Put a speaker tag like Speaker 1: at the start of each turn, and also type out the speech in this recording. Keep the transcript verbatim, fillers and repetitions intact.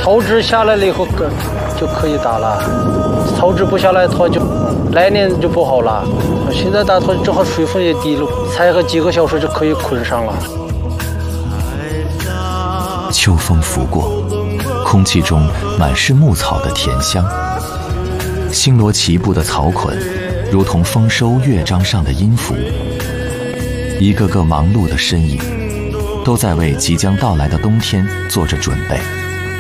Speaker 1: 草枝下来了以后就可以打了，草枝不下来的话就来年就不好了。现在打它正好水分也低了，才个几个小时就可以捆上了。
Speaker 2: 秋风拂过，空气中满是牧草的甜香，星罗棋布的草捆如同丰收乐章上的音符，一个个忙碌的身影都在为即将到来的冬天做着准备。